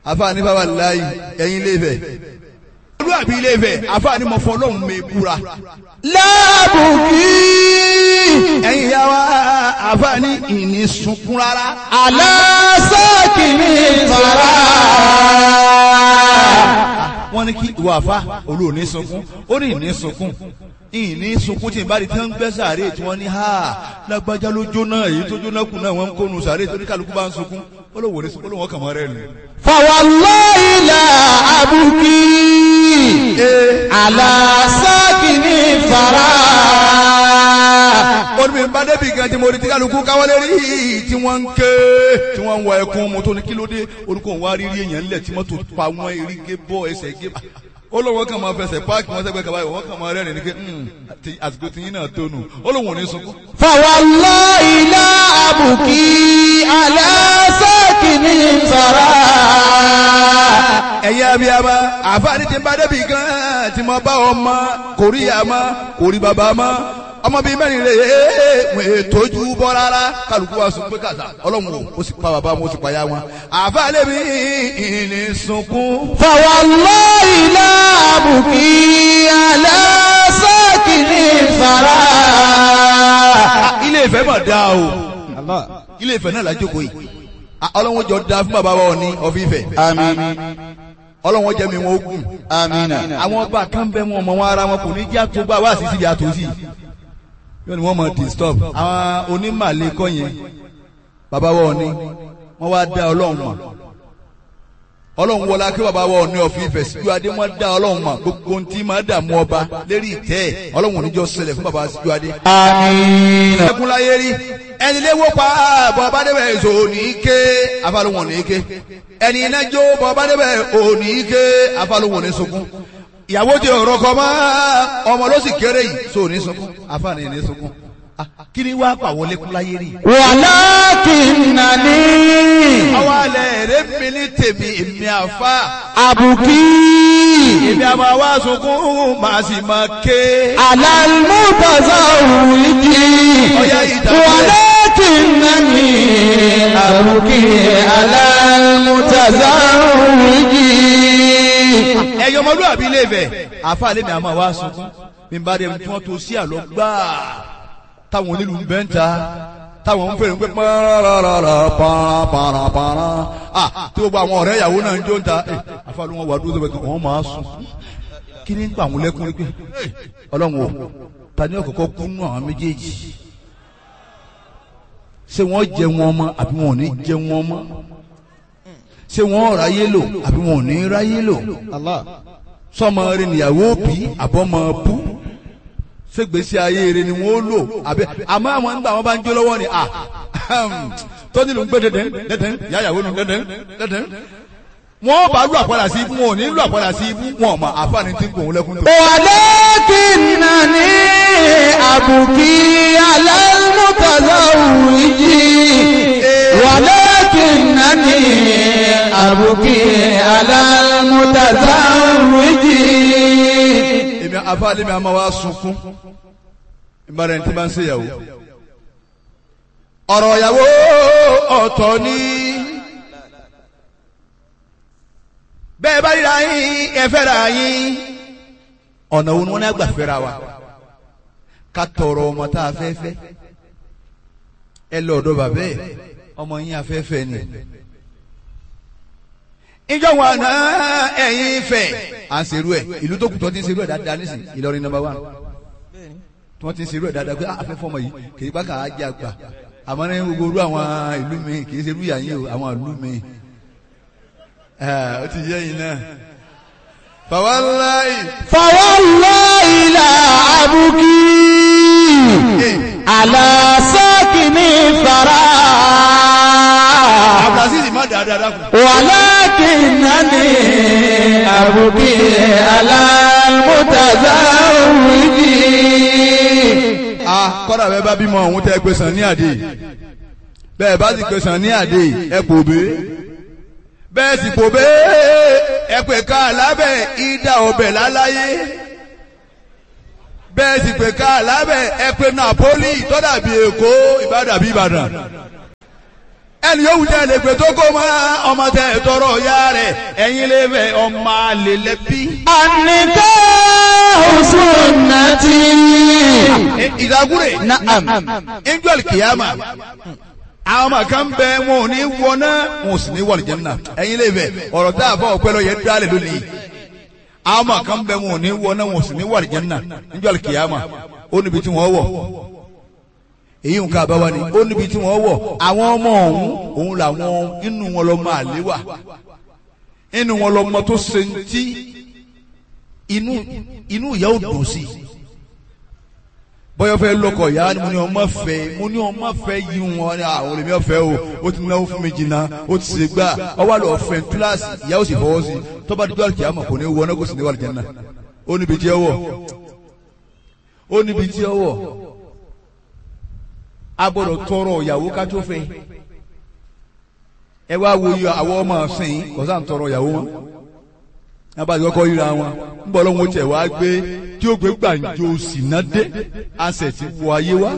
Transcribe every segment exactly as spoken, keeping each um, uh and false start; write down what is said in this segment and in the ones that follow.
àfáà ní bàbá láyé ẹ̀yin ilé Ifẹ̀ olú àbí ilé Ifẹ̀ àfáà ní mo fọ Ọlọ́run mi búra lábùkí ẹ̀yin ìyá wa àfáà ní ìní sunkún rárá aláṣẹ́kìní fara wọ́n ní kí ìwà àfáà olú ò ní sunkún ó ní ìní sunkún ìní sunkún tí ìbárí tí wọ́n ń gbẹ́ sàárè tí wọ́n ní ha lágbájá ló jóná èyí tó jóná kù náà wọ́n ń kónu sàárè tó ní kálukú bá ń sunkún olówó ní sunkún olówó kàn mọ́ rẹ̀ nù. fawallahi la abuki ala sakini fara. ó ní mi bá débi gan tí mo rí tí kálukú káwọ́lé rí tí wọ́n ń ké tí wọ́n ń wọ ẹkún mo tó ní kílódé orúkọ òun wá rí rí èèyàn ńlẹ̀ tí mọ́tò pa wọ́n eré gé bọ́ ẹsẹ̀ gé olówó kan máa fẹsẹ̀ páàkì wọn sẹ́gbẹ́ kaba ìwọ́n kan máa rẹ́rìn ní pé àsìkò tí yín náà tónu olówó ní sunkún. fawallahi la abuki ala sakini fara. ẹ̀yin abiyama àfáàní ti ń bá débi gan tí mo bá ọmọ kò rí àmọ́ kò rí bàbá mọ́ ọmọ bíi mẹ́rin lè wọ́n ètòjú bọ́ rárá kálukú wa sùn pé kàtà ọlọ́run ó sì pa bàbá wọn ó sì pa ya wọn àfáàlẹ́ mi ìní sunkún. fawallahi la abuki ala sakini fara. ilé Ifẹ̀ mà dáa o ilé Ifẹ̀ náà lájókòó yìí ọlọ́run jọ dáa fún bàbá wa ní ọ̀fi Ifẹ̀. àmín. ọlọ́run jẹ́ mi wọn ó gùn. àmín. àwọn ọba kan bẹ́ wọn ọmọ wọn ara wọn kò ní jẹ́ àtúgbà wá sí síbi àtòsí yóò ní wọ́n mọ̀ disturb àwọn onímàlẹ́ kọ́ yẹn bàbá wa ní wọ́n wá dá ọlọ́run mọ̀ ọlọ́run wọlá kí bàbá wa ní ọ̀fi Ifẹ̀ síjú adé wọ́n dá ọlọ́run mọ̀ gbogbo ohun tí máa dààmú ọba lérí ìtẹ́ ẹ̀ ọlọ́run oníjọ́ ṣẹlẹ̀ fún bàbá síjú adé. àmín. ẹkún láyé rí ẹni léwó pa bọ́ bá débẹ̀ èso ní ké afálùwọ̀n ní ké ẹni iná jó bọ́ bá débẹ̀ òní ké afálùwọ̀n ní sunkún ìyàwó jẹ ọ̀rọ̀ kọ mọ́ ọmọ ló sì kéré yìí so ní sunkún afáàní ní sunkún kí ni wàá pàwọ́ lékún láyé rí. walakinnani. àwọn alẹ́ rẹ̀ mi ní tèmi èmi àfa. abuki. èmi àmọ́ wá sunkún màá sì máa ké. alalmutazawwiji. ọ̀yá ìdá walakinnani abuki alalmutazawwiji. ẹ̀yọ́ ọmọlúwàbí ilé Ifẹ̀ àfa lèmi àmọ́ wá sunkún mi bá dé tí wọ́n tó sí àlọ́ gbáà táwọn onílù ń bẹ́ ń ta táwọn ń fèrè ń pé pàràràrà pàràpàràpàrà ah tí gbogbo àwọn ọ̀rẹ́ ìyàwó náà ń jó ń ta ẹ àfàlù wọn wà dúró sọ pé kí wọ́n máa sùn kí ni ń pa àwọn lẹ́kùn pé ọlọ́run o ta ni ọ̀kọ̀ọ̀kọ̀ kú nù àwọn méjèèjì ṣé wọ́n jẹ wọn mọ́ àbí wọn ò ní jẹ wọn mọ́ ṣé wọ́n ráyé lò àbí wọn ò ní ráyé lò sọmọ rẹ níyàwó bí àbọ̀mọ bú ṣègbésí ayé rẹ ni wọ́n lò àbẹ àmọ́ àwọn nígbà wọn bá ń jó lọ́wọ́ ni à tọ́jú ló ń gbé dẹ́dẹ́ dẹ́dẹ́ yáyàwó nu dẹ́dẹ́ dẹ́dẹ́ wọ́n bá lù àpàdà sí ibú wọn ò ní lù àpàdà sí ibú wọn ọ̀mà àfààní tí ń gbòun lẹ́kùn tó. walakinnani abuki alalmutazawwiji walakinnani abuki alalmutazawwiji. èmi àfààní mi àmọ́ wa sunkún ìbára ẹni tí bá ń ṣe ìyàwó ọ̀rọ̀ ìyàwó ọ̀tọ̀ ni bẹ́ẹ̀ bá ríra yín ẹ fẹ́ra yín ọ̀nà wo ni wọ́n ní àgbà fẹ́ra wa ká tọrọ ọmọ tá a fẹ́ fẹ́ ẹ lọ ọ̀dọ̀ bàbá ẹ̀ ọmọ yín afẹ́fẹ́ ni ìjọ wọn àná ẹ̀yin fẹ́ à ń serú ẹ̀ ìlú tó kù tó ti ń serú ẹ̀ dáadáa nísìn Ìlọrin number one tí wọ́n ti ń serú ẹ̀ dáadáa pé afẹ́fọ́ ọmọ yìí kì í bá kà á jẹ́ àgbà àmọ́ ní gbogbo orú àwọn ìlú mi kì í serú ìyá yín o àwọn ìlú mi ó ti yẹ yín náà. Fawallahi. Fawallahi la abuki ala sakini fara. Abdulaziz má dáadáa dákun. Walakinnani abuki ala mutazawwiji. Ah, kọ́dà bẹ́ẹ̀ bá bímọ òun tẹ́ pé sàn ní àdé. Bẹ́ẹ̀ bá sì pé sàn ní àdé ẹ kò bẹ́ẹ̀. Bẹ́ẹ̀ sì kò bẹ́ẹ̀ ẹ pè ká lábẹ́ ìdá ọbẹ̀ láláyé. Bẹ́ẹ̀ sì pè ká lábẹ́ ẹ pè Napoli tọ́dà bí Èkó Ìbàdàn bí Ìbàdàn. ẹni yóò wùdí ẹlẹ pé tó kó mọ ọmọ tẹ tọrọ ya rẹ ẹ̀yin lè fẹ́ ọmọ àlè lẹbi. àníkà sunnati. ìdágúrè. na'am. angel kìyàmà àwọn ọmọ kan bẹ wọn ò ní wọná wọn ò sì ní wọlé jẹnna ẹ̀yin lè fẹ́ ọ̀rọ̀ tá a fọ ọpẹlọ yẹn dálẹ lónìí àwọn ọmọ kan bẹ wọn ò ní wọná wọn ò sì ní wọlé jẹnna angel kìyàmà ó níbi tí wọn wọ èyí nǹkan àbáwá ni ó níbi tí wọ́n wọ̀ àwọn ọmọ ọ̀hún òun làwọn inú wọn lọ máa léwà inú wọn lọ mọ tó ṣe ń tí inú inú ìyá ò dùn sí bọ́yọ̀ fẹ́ lọ́kọ̀ ìyá ni mo ní ọmọ fẹ́ mo ní ọmọ fẹ́ yí wọn ní àwọn olèmí ọ̀fẹ́ o ó ti náwó fún mi jìnnà ó ti ṣe gbà ọwọ́ àlọ́ ọ̀fẹ́ kíláàsì ìyá ò sì fọwọ́ sí tọ́ba dídú àlùkí àmọ̀ kò ní wọ ọ́nà kò sì ní wà lìjẹ́ náà ó níbi tí ẹ wọ̀ ó níbi tí ẹ wọ̀ agbọ́dọ̀ tọrọ ìyàwó ká tó fẹ́ ẹ wá wo yọ àwọn ọmọ ọ̀sìn kọ̀sá ń tọrọ ìyàwó wọn abájọ kọ́kọ́ yíra wọn ń bọ̀ lọ́wọ́ tẹ̀ wá gbé tí ó gbé gbàǹjo sínà dé àṣẹ ti wọ ayé wá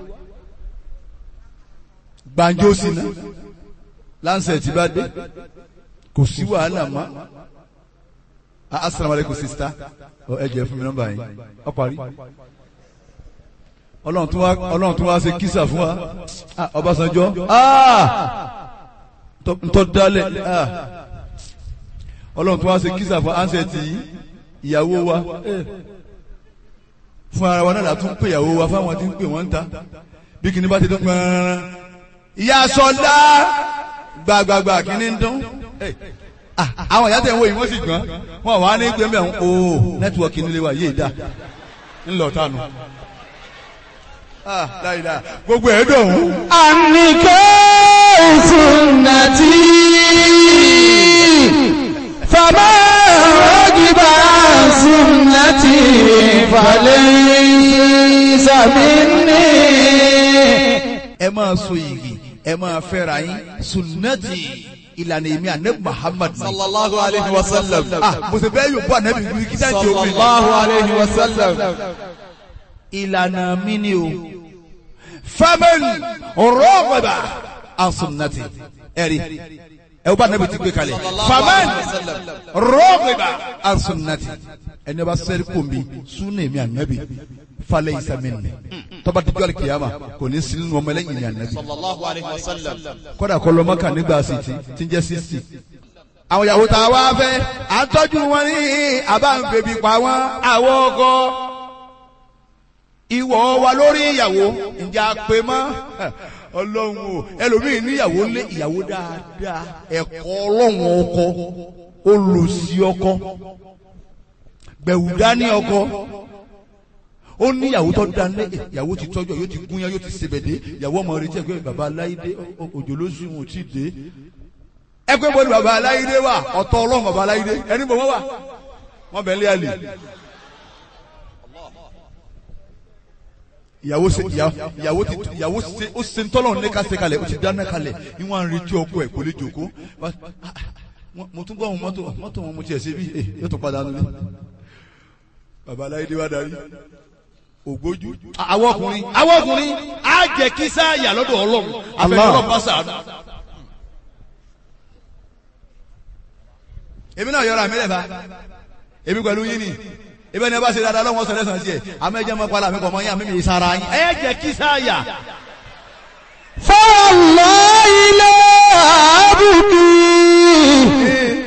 gbàǹjo sínà láǹṣẹ̀ tí bá dé kò sí wàhálà mọ́ assalamu alaikum sista ẹ jẹ́ fún mi nọ́mbà yín ọ parí ọlọ́run tún wá ọlọ́run tún wá ṣe kísà fún wa Ọbásanjọ́ ntọ́ dálẹ̀ ọlọ́run tún wá ṣe kísà fún ansẹ̀tì ìyàwó wa fún ara wa náà látún pè ìyàwó wa fáwọn tí ń pè wọ́n ń ta bí kìíní bá ti dún pẹ́ẹ́rẹ́rẹ́ ìyá sọlá gbàgbàgbà kìíní ń dún àwọn ìyá tẹ̀ ń wo yìí wọ́n sì gbọ́n wọn wà ní gbẹ́mẹ̀ ń o nẹ́tíwọ̀kì nílé wa yéé dá ńlọ tánu. Ah, láìláà gbogbo ẹ̀ dùn. àníkà sunnati. fama ragiba sunnati falaysa minni. ẹ máa so igi ẹ máa fẹ́ra yín sunnati ìlànà èmi ànábì Muhammad sallallahu alayhi wa sallam. ah mo sì bẹ́ẹ̀ yóò bọ́ ànábì wí kí dájú omi. sallallahu alayhi wa sallam. ìlànà mi ni o faman rọ́ọ̀mọ̀bà àsunnati ẹ̀rí ẹ̀wọ́n bá nàbì ti gbé kalẹ̀ faman rọ́ọ̀mọ̀bà àsunnati ẹni bá sẹ́rí kòmbi súnà èmi ànábì falaysa minni tọ́ba dídú alikiyama kò ní sí nínú ọmọ ẹlẹ́yìn ní ànábì kọ́dà kọ́ lọ́mọ́kà nígbà sixty tí ń jẹ́ sixty. àwọn ìyàwó tá a wá fẹ́ à ń tọ́jú wọn ní àbá ń febi pa wọn àwọn ọkọ ìwọ wa lórí ìyàwó ǹjẹ́ àpè mọ́ ọlọ́run o ẹlòmíì níyàwó lé ìyàwó dáadáa ẹ̀kọ́ ọlọ́run ọkọ olùsí ọkọ gbẹ̀wùdá ní ọkọ ó níyàwó tó dá lé ìyàwó ti tọ́jú yóò ti gúnyán yóò ti sebèdé ìyàwó ọmọ rẹ tí ẹgbẹ́ bàbá aláìdé òjò ló sùn ò tí ì dé ẹgbẹ́ bọ́ọ̀lù bàbá aláìdé wà ọ̀tọ̀ ọlọ́run bàbá aláìdé ẹni bọ̀ wọ́n wà wọ́n bẹ̀ ń lé àlè. ìyàwó ṣe ìyàwó ti ìyàwó ṣe ó ṣe ntọ́lọ̀ ní ká ṣe kalẹ̀ ó ti dáná kalẹ̀ níwọ̀n à ń retí ọkọ ẹ̀ kò lè jòkó mo tún gbọ́ àwọn mọ́tò mọ́tò wọn mo tiẹ̀ ṣe bí yóò tún padà nílé bàbá aláìdé wá darí ògbójú. àwọn ọkùnrin àwọn ọkùnrin á jẹ kí sáàyà lọ́dọ̀ ọlọ́run àfẹ́fẹ́ ọlọ́run bá sàánú. èmi náà yọra mi lẹ́fà èmi pẹ̀lú yín ni ibẹ̀ ni ẹ bá ṣe dáadáa lọ́wọ́ sọ̀rọ̀ ẹ̀sán sí ẹ̀ àmọ́ ẹjẹ́ mọ́ pálá mi kọ̀ mọ́ yín àmì mi sára yín. ẹ jẹ́ kí sáàyà. fawallahi la abki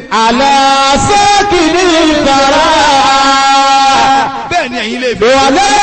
ala sakini thara. bẹ́ẹ̀ ni ẹ̀yin lè bẹ̀rẹ̀. wala